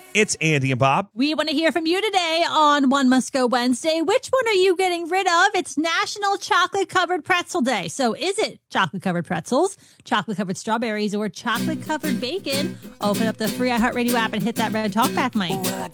It's Andy and Bob. We want to hear from you today on One Must Go Wednesday. Which one are you getting rid of? It's National Chocolate Covered Pretzel Day. So is it chocolate covered pretzels, chocolate covered strawberries, or chocolate covered bacon? Open up the free iHeartRadio app and hit that red talkback mic.